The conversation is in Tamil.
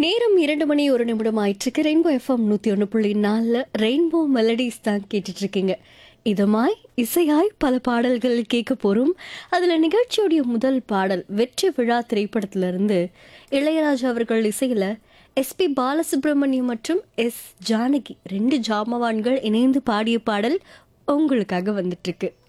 நேரம் 2 மணி 1 நிமிடம் ஆயிற்றுக்கு. ரெயின்போ எஃப்எம் 101.4 ரெயின்போ மெலடிஸ் தான் கேட்டுட்டு இருக்கீங்க. இதமாய் இசையாய் பல பாடல்கள் கேட்க போறோம். அதுல நிகழ்ச்சியுடைய முதல் பாடல் வெற்றி விழா திரைப்படத்திலிருந்து இளையராஜா அவர்கள் இசையில எஸ்பி பாலசுப்ரமணியம் மற்றும் எஸ் ஜானகி 2 ஜாமவான்கள் இணைந்து பாடிய பாடல் உங்களுக்காக வந்துட்டு இருக்கு.